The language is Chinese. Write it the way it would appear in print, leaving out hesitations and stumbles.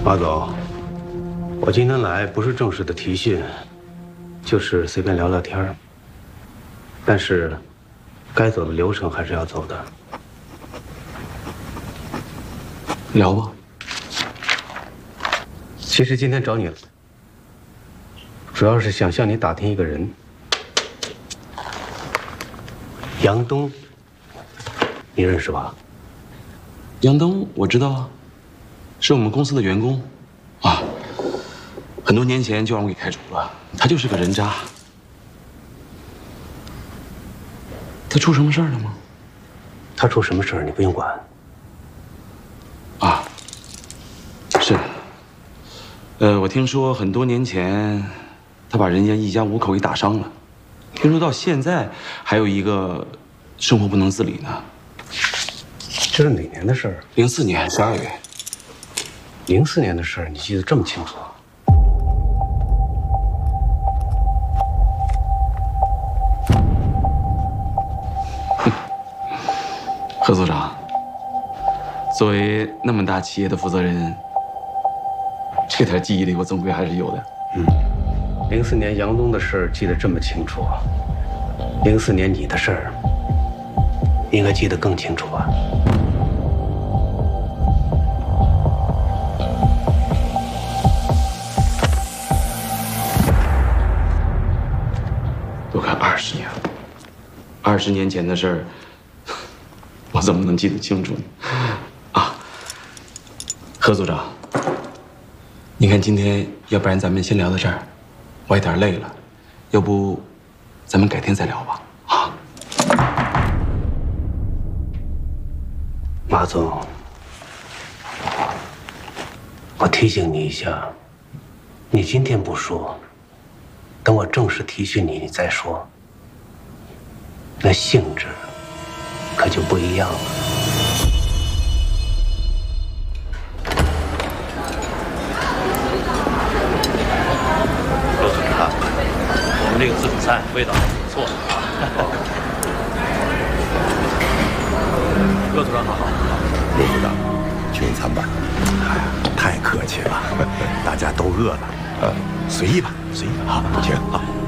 马总，我今天来不是正式的提训，就是随便聊聊天儿。但是，该走的流程还是要走的。 聊吧。 其实今天找你，主要是想向你打听一个人。杨东，你认识吧？ 杨东我知道啊，是我们公司的员工，啊，很多年前就让我给开除了。他就是个人渣。他出什么事儿了吗？ 他出什么事儿你不用管。 啊，是。我听说很多年前，他把人家一家5口给打伤了。听说到现在还有一个生活不能自理呢。 这是哪年的事儿 ？04年12月。 04年的事儿，你记得这么清楚？ 何所长，作为那么大企业的负责人，这点记忆力我总归还是有的。 04年杨东的事儿记得这么清楚，04年你的事儿应该记得更清楚吧？ 都快20年了，20年前的事儿，我怎么能记得清楚呢？啊，何组长，你看今天，要不然咱们先聊到这儿，我有点累了，要不咱们改天再聊吧？啊， 马总，我提醒你一下，你今天不说，等我正式提训你，你再说，那性质可就不一样了。 周组长，我们这个自助餐味道还不错啊。周组长好。 陆组长，去用餐吧。哎呀，太客气了，大家都饿了。随意吧，随意吧。好，请啊。